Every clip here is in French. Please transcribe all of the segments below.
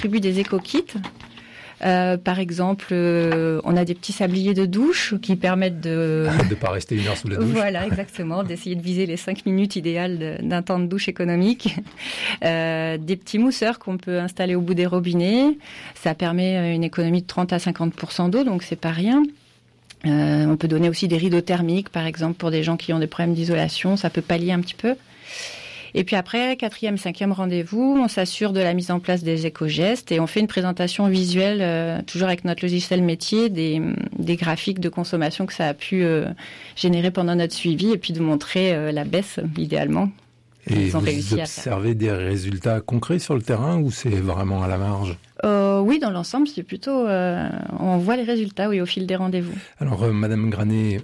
distribue des éco-kits. Par exemple, on a des petits sabliers de douche qui permettent de ne pas rester 1 heure sous la douche. Voilà, exactement, d'essayer de viser les 5 minutes idéales d'un temps de douche économique. Des petits mousseurs qu'on peut installer au bout des robinets. Ça permet une économie de 30 à 50% d'eau, donc c'est pas rien. On peut donner aussi des rideaux thermiques, par exemple, pour des gens qui ont des problèmes d'isolation. Ça peut pallier un petit peu. Et puis après, 4e, 5e rendez-vous, on s'assure de la mise en place des éco-gestes et on fait une présentation visuelle, toujours avec notre logiciel métier, des graphiques de consommation que ça a pu générer pendant notre suivi et puis de montrer la baisse, idéalement. Et vous observez des résultats concrets sur le terrain ou c'est vraiment à la marge ? Oui, dans l'ensemble, c'est plutôt... on voit les résultats, oui, au fil des rendez-vous. Alors, Madame Granet,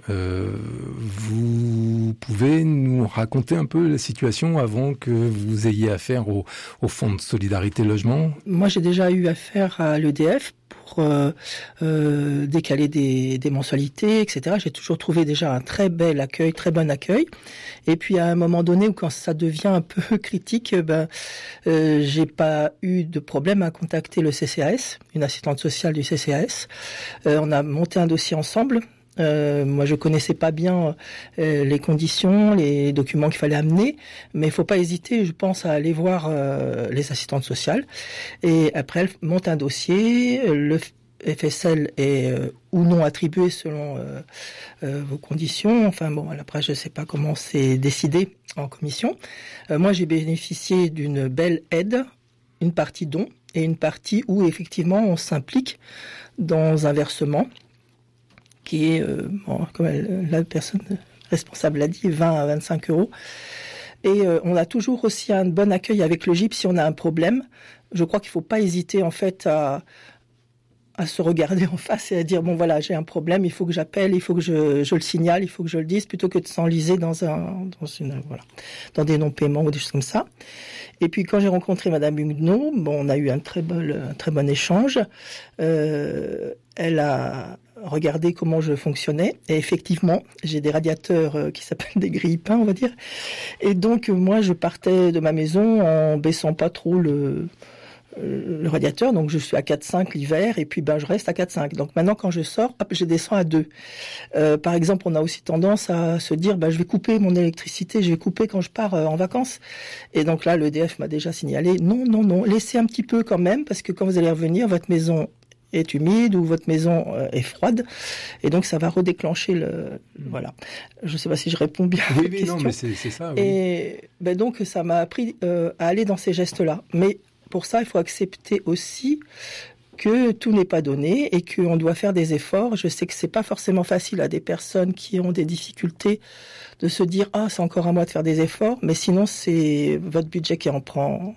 vous pouvez nous raconter un peu la situation avant que vous ayez affaire au Fonds de solidarité logement ? Moi, j'ai déjà eu affaire à l'EDF pour décaler des mensualités, etc. J'ai toujours trouvé déjà un très bon accueil. Et puis, à un moment donné, où quand ça devient un peu critique, j'ai pas eu de problème à contacter le CCAS, une assistante sociale du CCAS. On a monté un dossier ensemble. Moi, je connaissais pas bien les conditions, les documents qu'il fallait amener, mais il faut pas hésiter, je pense, à aller voir les assistantes sociales. Et après, elle monte un dossier. Le FSL est ou non attribué selon vos conditions. Enfin bon, après, je sais pas comment c'est décidé en commission. Moi, j'ai bénéficié d'une belle aide, une partie don et une partie où effectivement on s'implique dans un versement qui est, comme la personne responsable l'a dit, 20 à 25 euros. Et on a toujours aussi un bon accueil avec le GIP si on a un problème. Je crois qu'il ne faut pas hésiter en fait à se regarder en face et à dire bon voilà, j'ai un problème, il faut que j'appelle, il faut que je le signale, il faut que je le dise, plutôt que de s'enliser dans des non-paiements ou des choses comme ça. Et puis quand j'ai rencontré Madame Huguenot, on a eu un très bon échange. Elle a regardé comment je fonctionnais et effectivement, j'ai des radiateurs qui s'appellent des grille-pains, on va dire. Et donc moi, je partais de ma maison en baissant pas trop le radiateur, donc je suis à 4,5 l'hiver et puis je reste à 4,5. Donc maintenant quand je sors, hop, je descends à 2. Par exemple, on a aussi tendance à se dire je vais couper mon électricité, je vais couper quand je pars en vacances. Et donc là, l'EDF m'a déjà signalé non, laissez un petit peu quand même parce que quand vous allez revenir, votre maison est humide ou votre maison est froide et donc ça va redéclencher voilà. Je sais pas si je réponds bien à la question. Non, mais c'est ça. Oui. Et donc ça m'a appris à aller dans ces gestes-là. Mais pour ça, il faut accepter aussi que tout n'est pas donné et qu'on doit faire des efforts. Je sais que c'est pas forcément facile à des personnes qui ont des difficultés de se dire c'est encore à moi de faire des efforts, mais sinon c'est votre budget qui en prend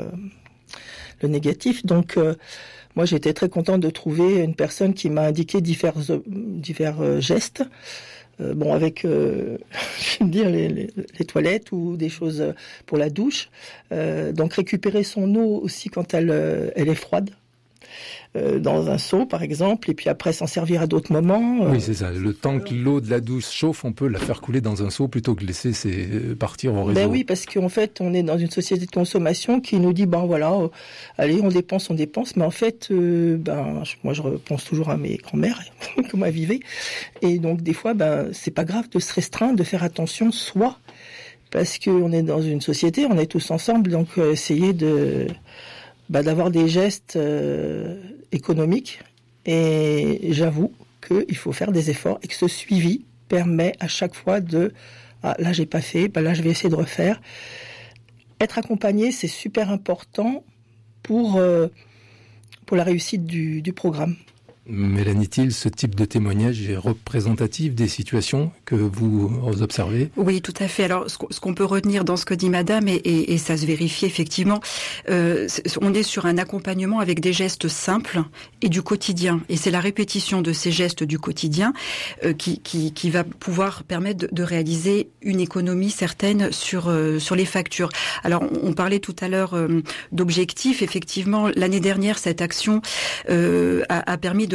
le négatif. Donc moi j'étais très contente de trouver une personne qui m'a indiqué divers gestes. Avec je veux dire les toilettes ou des choses pour la douche. Donc récupérer son eau aussi quand elle est froide. Dans un seau par exemple, et puis après s'en servir à d'autres moments. Oui, c'est ça. Le temps que l'eau de la douche chauffe, on peut la faire couler dans un seau plutôt que laisser partir au réseau. Oui, parce qu'en fait, on est dans une société de consommation qui nous dit allez, on dépense, mais en fait, moi je repense toujours à mes grands-mères, comment elles vivaient, et donc des fois, c'est pas grave de se restreindre, de faire attention soi, parce qu'on est dans une société, on est tous ensemble, donc essayer d'avoir des gestes économiques. Et j'avoue qu'il faut faire des efforts et que ce suivi permet à chaque fois là j'ai pas fait, là je vais essayer de refaire. Être accompagné, c'est super important pour la réussite du programme. Mélanie Thiel, ce type de témoignage est représentatif des situations que vous observez ? Oui, tout à fait. Alors, ce qu'on peut retenir dans ce que dit Madame, et ça se vérifie effectivement, on est sur un accompagnement avec des gestes simples et du quotidien. Et c'est la répétition de ces gestes du quotidien qui va pouvoir permettre de réaliser une économie certaine sur les factures. Alors, on parlait tout à l'heure d'objectifs. Effectivement, l'année dernière, cette action a permis de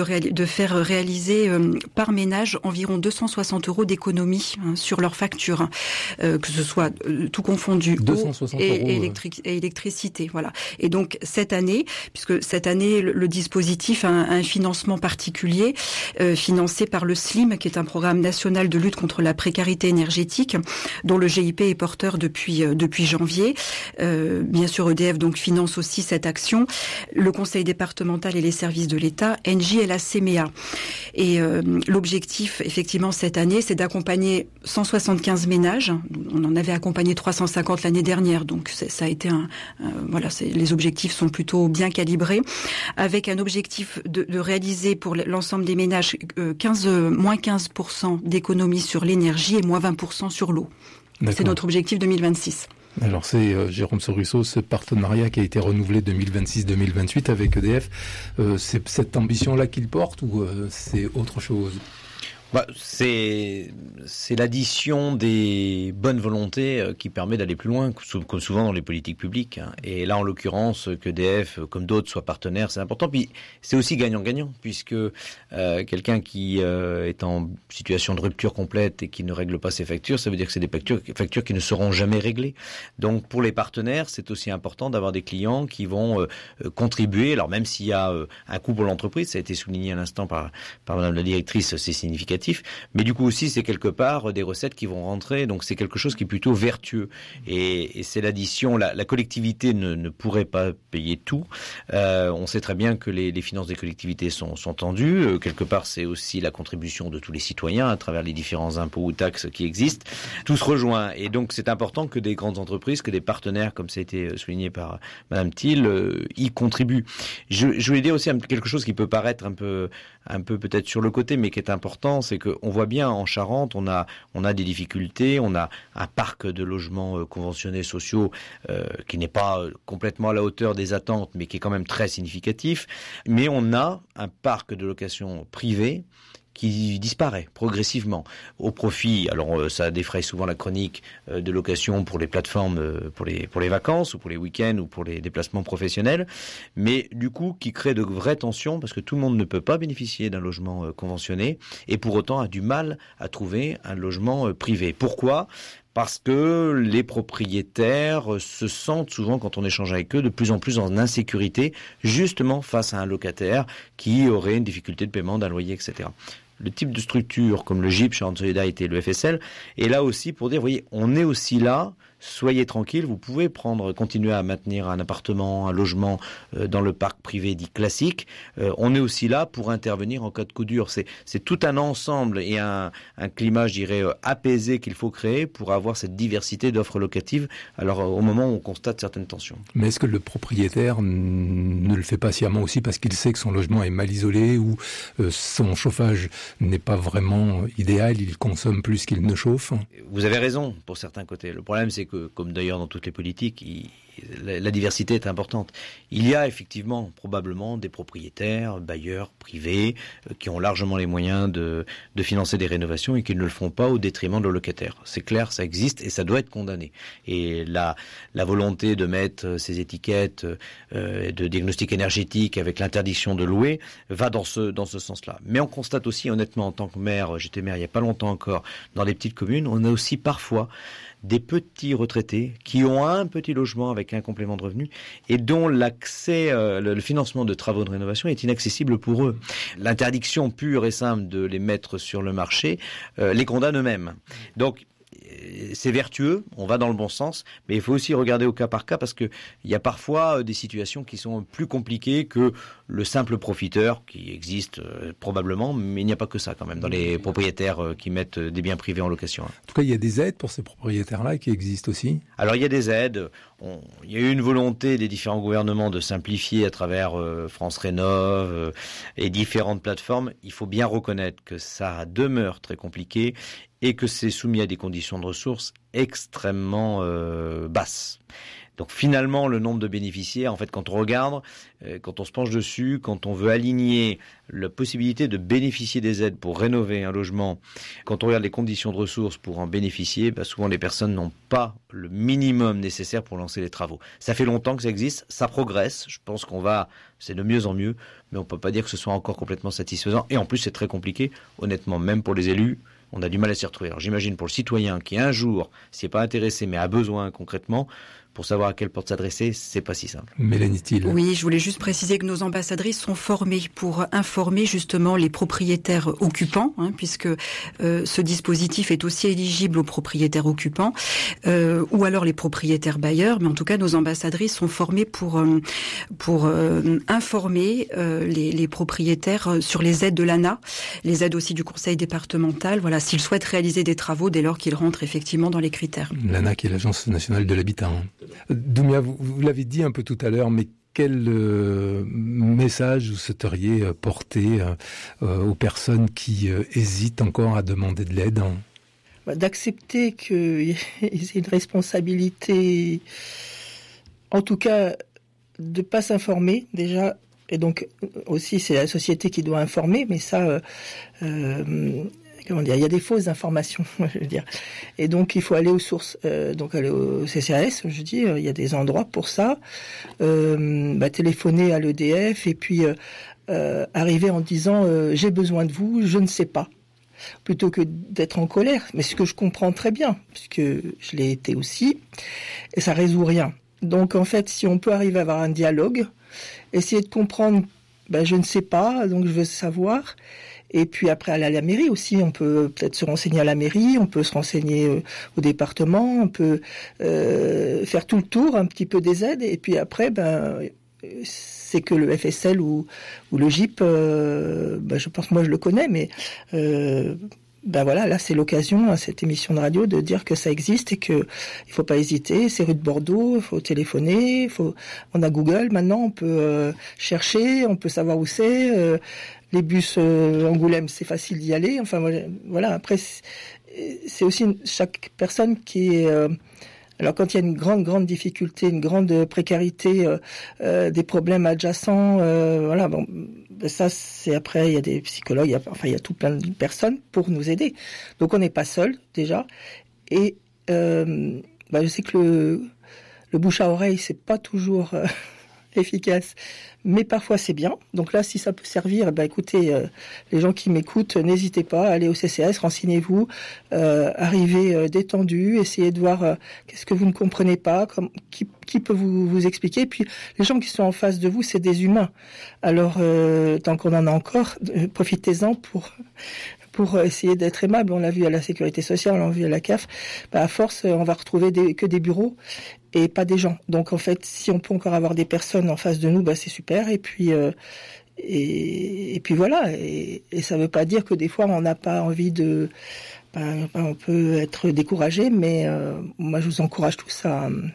de faire réaliser par ménage environ 260 € d'économie sur leur facture, que ce soit tout confondu, eau et électricité. Voilà. Et donc cette année, puisque cette année le dispositif a un financement particulier, financé par le SLIM, qui est un programme national de lutte contre la précarité énergétique, dont le GIP est porteur depuis janvier. Bien sûr, EDF donc finance aussi cette action. Le Conseil départemental et les services de l'État, Engie et la CMEA. Et l'objectif, effectivement, cette année, c'est d'accompagner 175 ménages. On en avait accompagné 350 l'année dernière, donc ça a été les objectifs sont plutôt bien calibrés, avec un objectif de réaliser pour l'ensemble des ménages moins 15% d'économie sur l'énergie et moins 20% sur l'eau. D'accord. C'est notre objectif 2026. Alors c'est Jérôme Sorusso, ce partenariat qui a été renouvelé 2026-2028 avec EDF, c'est cette ambition-là qu'il porte ou c'est autre chose ? C'est l'addition des bonnes volontés qui permet d'aller plus loin, comme souvent dans les politiques publiques. Et là, en l'occurrence, qu'EDF, comme d'autres, soient partenaires, c'est important. Puis c'est aussi gagnant-gagnant, puisque quelqu'un qui est en situation de rupture complète et qui ne règle pas ses factures, ça veut dire que c'est des factures qui ne seront jamais réglées. Donc pour les partenaires, c'est aussi important d'avoir des clients qui vont contribuer. Alors même s'il y a un coût pour l'entreprise, ça a été souligné à l'instant par Madame la directrice, c'est significatif. Mais du coup aussi, c'est quelque part des recettes qui vont rentrer. Donc c'est quelque chose qui est plutôt vertueux. Et c'est l'addition. La collectivité ne pourrait pas payer tout. On sait très bien que les finances des collectivités sont tendues. Quelque part, c'est aussi la contribution de tous les citoyens à travers les différents impôts ou taxes qui existent. Tout se rejoint. Et donc c'est important que des grandes entreprises, que des partenaires, comme ça a été souligné par Madame Thiel, y contribuent. Je voulais dire aussi quelque chose qui peut paraître un peu peut-être sur le côté, mais qui est important, c'est qu'on voit bien en Charente, on a des difficultés, on a un parc de logements conventionnés sociaux qui n'est pas complètement à la hauteur des attentes, mais qui est quand même très significatif. Mais on a un parc de location privée qui disparaît progressivement au profit, alors ça défraye souvent la chronique de location pour les plateformes, pour les vacances ou pour les week-ends ou pour les déplacements professionnels, mais du coup qui crée de vraies tensions parce que tout le monde ne peut pas bénéficier d'un logement conventionné et pour autant a du mal à trouver un logement privé. Pourquoi ? Parce que les propriétaires se sentent souvent, quand on échange avec eux, de plus en plus en insécurité, justement face à un locataire qui aurait une difficulté de paiement d'un loyer, etc. Le type de structure comme le GIP, Charente Solidarité et le FSL est là aussi pour dire, vous voyez, on est aussi là, soyez tranquilles, vous pouvez continuer à maintenir un appartement, un logement dans le parc privé dit classique. On est aussi là pour intervenir en cas de coup dur. C'est tout un ensemble et un climat, je dirais, apaisé qu'il faut créer pour avoir cette diversité d'offres locatives. Alors au moment où on constate certaines tensions. Mais est-ce que le propriétaire ne le fait pas sciemment aussi parce qu'il sait que son logement est mal isolé ou son chauffage n'est pas vraiment idéal, il consomme plus qu'il ne chauffe ? Vous avez raison pour certains côtés. Le problème, c'est que, comme d'ailleurs dans toutes les politiques, la diversité est importante. Il y a effectivement probablement des propriétaires, bailleurs privés, qui ont largement les moyens de financer des rénovations et qui ne le font pas au détriment de leurs locataires. C'est clair, ça existe et ça doit être condamné. Et la volonté de mettre ces étiquettes de diagnostic énergétique avec l'interdiction de louer va dans ce sens-là. Mais on constate aussi, honnêtement, en tant que maire, j'étais maire il n'y a pas longtemps encore, dans les petites communes, on a aussi parfois des petits retraités qui ont un petit logement avec un complément de revenu et dont l'accès, le financement de travaux de rénovation est inaccessible pour eux. L'interdiction pure et simple de les mettre sur le marché les condamne eux-mêmes. Donc, c'est vertueux, on va dans le bon sens, mais il faut aussi regarder au cas par cas parce que il y a parfois des situations qui sont plus compliquées que le simple profiteur qui existe probablement, mais il n'y a pas que ça quand même dans les propriétaires qui mettent des biens privés en location. En tout cas, il y a des aides pour ces propriétaires-là qui existent aussi. Alors il y a des aides. Il y a eu une volonté des différents gouvernements de simplifier à travers France Rénov et différentes plateformes. Il faut bien reconnaître que ça demeure très compliqué et que c'est soumis à des conditions de ressources extrêmement basses. Donc finalement, le nombre de bénéficiaires, en fait, quand on regarde, quand on se penche dessus, quand on veut aligner la possibilité de bénéficier des aides pour rénover un logement, quand on regarde les conditions de ressources pour en bénéficier, souvent les personnes n'ont pas le minimum nécessaire pour lancer les travaux. Ça fait longtemps que ça existe, ça progresse, je pense c'est de mieux en mieux, mais on ne peut pas dire que ce soit encore complètement satisfaisant. Et en plus, c'est très compliqué, honnêtement, même pour les élus. On a du mal à s'y retrouver. Alors j'imagine pour le citoyen qui un jour s'y est pas intéressé mais a besoin concrètement, pour savoir à quelle porte s'adresser, c'est pas si simple. Mélanie Thiel. Oui, je voulais juste préciser que nos ambassadrices sont formées pour informer justement les propriétaires occupants, puisque ce dispositif est aussi éligible aux propriétaires occupants, ou alors les propriétaires bailleurs. Mais en tout cas, nos ambassadrices sont formées pour informer les propriétaires sur les aides de l'ANA, les aides aussi du conseil départemental. Voilà, s'ils souhaitent réaliser des travaux dès lors qu'ils rentrent effectivement dans les critères. L'ANA qui est l'Agence nationale de l'habitat. Doumia, vous l'avez dit un peu tout à l'heure, mais quel message vous souhaiteriez porter aux personnes qui hésitent encore à demander de l'aide? D'accepter qu'ils aient une responsabilité, en tout cas, de ne pas s'informer déjà, et donc aussi c'est la société qui doit informer, mais ça... il y a des fausses informations, je veux dire. Et donc, il faut aller aux sources. Donc, aller au CCAS, je dis, il y a des endroits pour ça. Téléphoner à l'EDF et puis arriver en disant j'ai besoin de vous, je ne sais pas. Plutôt que d'être en colère. Mais ce que je comprends très bien, puisque je l'ai été aussi, et ça résout rien. Donc, en fait, si on peut arriver à avoir un dialogue, essayer de comprendre, je ne sais pas, donc je veux savoir. Et puis après, aller à la mairie aussi, on peut peut-être se renseigner à la mairie, on peut se renseigner au département, on peut faire tout le tour un petit peu des aides. Et puis après, c'est que le FSL ou le GIP, je pense, moi je le connais, mais voilà, là c'est l'occasion à cette émission de radio de dire que ça existe et que il faut pas hésiter. C'est rue de Bordeaux, il faut téléphoner, on a Google maintenant, on peut chercher, on peut savoir où c'est. Les bus Angoulême, c'est facile d'y aller. Enfin voilà. Après, c'est aussi chaque personne qui est. Alors quand il y a une grande difficulté, une grande précarité, des problèmes adjacents, ça c'est après il y a des psychologues, il y a tout plein de personnes pour nous aider. Donc on n'est pas seul déjà. Et je sais que le bouche à oreille c'est pas toujours efficace, mais parfois c'est bien. Donc là, si ça peut servir, écoutez, les gens qui m'écoutent, n'hésitez pas, allez au CCAS, renseignez-vous, arrivez détendu, essayez de voir qu'est-ce que vous ne comprenez pas, qui peut vous expliquer. Et puis les gens qui sont en face de vous, c'est des humains. Alors, tant qu'on en a encore, profitez-en pour essayer d'être aimable. On l'a vu à la sécurité sociale, on l'a vu à la CAF. À force, on va retrouver que des bureaux et pas des gens. Donc en fait, si on peut encore avoir des personnes en face de nous, c'est super. Et puis et puis voilà. Et ça veut pas dire que des fois on n'a pas envie de. On peut être découragé, mais moi je vous encourage tous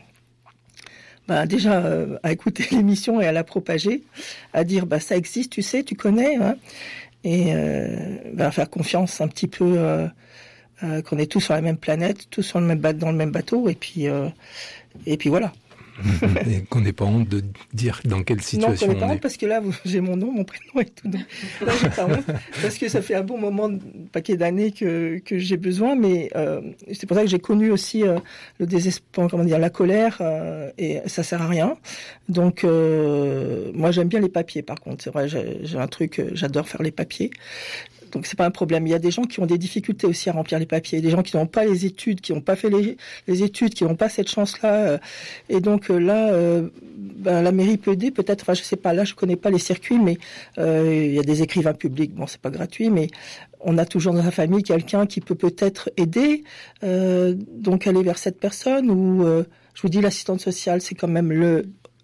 à déjà à écouter l'émission et à la propager, à dire ça existe, tu sais, tu connais. Et faire confiance un petit peu qu'on est tous sur la même planète, tous dans le même bateau, et puis voilà. Et qu'on n'ait pas honte de dire dans quelle situation on est. Non, qu'on n'ait pas honte, parce que là, j'ai mon nom, mon prénom et tout. Donc, là, j'ai pas honte, parce que ça fait un bon moment, un paquet d'années que j'ai besoin, mais c'est pour ça que j'ai connu aussi le désespoir, la colère, et ça sert à rien. Donc, moi, j'aime bien les papiers, par contre. C'est vrai, j'ai un truc, j'adore faire les papiers. Donc c'est pas un problème. Il y a des gens qui ont des difficultés aussi à remplir les papiers, des gens qui n'ont pas les études, qui n'ont pas fait les études, qui n'ont pas cette chance-là. Et donc là, la mairie peut aider peut-être. Enfin, je sais pas. Là, je connais pas les circuits, mais il y a des écrivains publics. Bon, c'est pas gratuit, mais on a toujours dans sa famille quelqu'un qui peut peut-être aider. Donc aller vers cette personne. Ou je vous dis, l'assistante sociale, c'est quand même le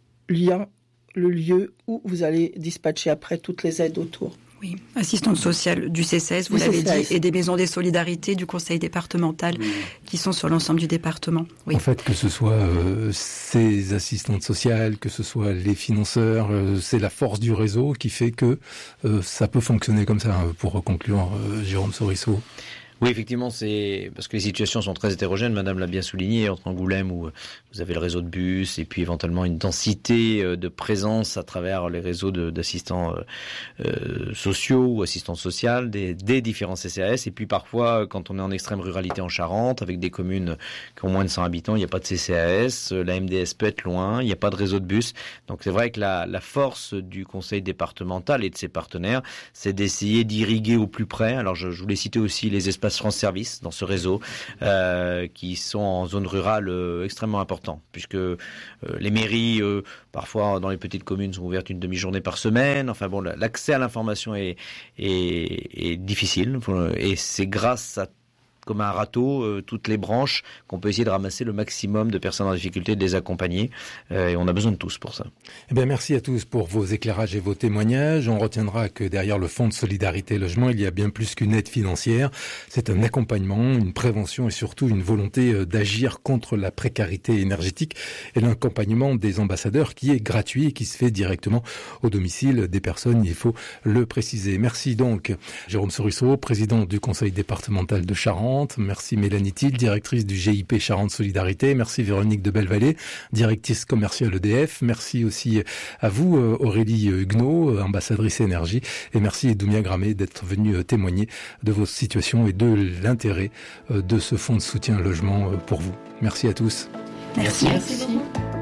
lieu où vous allez dispatcher après toutes les aides autour. Oui, assistante sociale du CCAS, vous l'avez dit, et des maisons des solidarités du conseil départemental qui sont sur l'ensemble du département. Oui. En fait, que ce soit ces assistantes sociales, que ce soit les financeurs, c'est la force du réseau qui fait que ça peut fonctionner comme ça. Pour conclure, Jérôme Sorisseau. Oui, effectivement, c'est parce que les situations sont très hétérogènes. Madame l'a bien souligné, entre Angoulême où vous avez le réseau de bus et puis éventuellement une densité de présence à travers les réseaux d'assistants sociaux ou assistantes sociales des différents CCAS. Et puis parfois, quand on est en extrême ruralité en Charente, avec des communes qui ont moins de 100 habitants, il n'y a pas de CCAS, la MDS peut être loin, il n'y a pas de réseau de bus. Donc c'est vrai que la force du conseil départemental et de ses partenaires, c'est d'essayer d'irriguer au plus près. Alors je voulais citer aussi les espaces France Service dans ce réseau qui sont en zone rurale extrêmement importants puisque les mairies parfois dans les petites communes sont ouvertes une demi-journée par semaine. Enfin bon, l'accès à l'information est difficile et c'est grâce à comme un râteau, toutes les branches, qu'on peut essayer de ramasser le maximum de personnes en difficulté, de les accompagner. Et on a besoin de tous pour ça. Eh bien, merci à tous pour vos éclairages et vos témoignages. On retiendra que derrière le Fonds de solidarité logement, il y a bien plus qu'une aide financière. C'est un accompagnement, une prévention et surtout une volonté d'agir contre la précarité énergétique et l'accompagnement des ambassadeurs qui est gratuit et qui se fait directement au domicile des personnes, il faut le préciser. Merci donc Jérôme Sorisseau, président du conseil départemental de Charente. Merci Mélanie Thiel, directrice du GIP Charente Solidarité. Merci Véronique de Bellevallée, directrice commerciale EDF. Merci aussi à vous Aurélie Huguenot, ambassadrice énergie. Et merci Doumia Gramé d'être venue témoigner de vos situations et de l'intérêt de ce fonds de soutien logement pour vous. Merci à tous. Merci. Merci.